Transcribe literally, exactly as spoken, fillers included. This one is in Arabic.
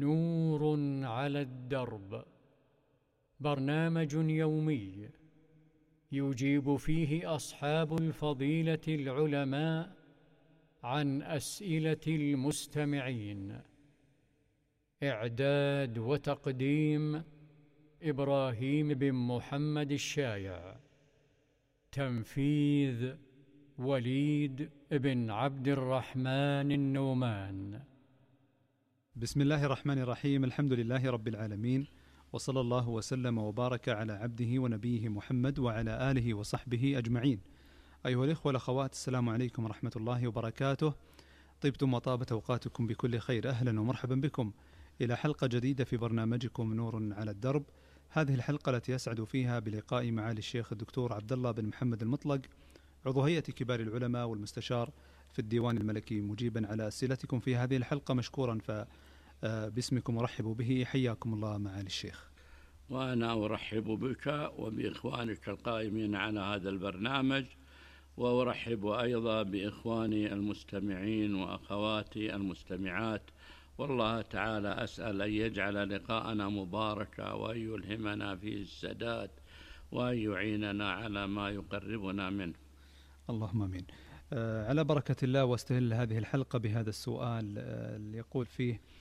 نور على الدرب، برنامج يومي يجيب فيه أصحاب الفضيلة العلماء عن أسئلة المستمعين. إعداد وتقديم إبراهيم بن محمد الشايع. تنفيذ وليد بن عبد الرحمن النومان. بسم الله الرحمن الرحيم. الحمد لله رب العالمين، وصلى الله وسلم وبارك على عبده ونبيه محمد وعلى آله وصحبه أجمعين. أيها الإخوة والأخوات، السلام عليكم ورحمة الله وبركاته. طبتم وطابت أوقاتكم بكل خير. أهلا ومرحبا بكم إلى حلقة جديدة في برنامجكم نور على الدرب. هذه الحلقة التي يسعد فيها بلقاء معالي الشيخ الدكتور عبد الله بن محمد المطلق، عضو هيئة كبار العلماء والمستشار في الديوان الملكي، مجيبا على أسئلتكم في هذه الحلقة مشكورا، فباسمكم ورحب به. حياكم الله معالي الشيخ. وأنا أرحب بك وبإخوانك القائمين على هذا البرنامج، وأرحب أيضا بإخواني المستمعين وأخواتي المستمعات، والله تعالى أسأل أن يجعل لقاءنا مباركا، وأن يلهمنا فيه السداد، وأن يعيننا على ما يقربنا منه. اللهم آمين. آه على بركة الله. واستهل هذه الحلقة بهذا السؤال آه اللي يقول فيه: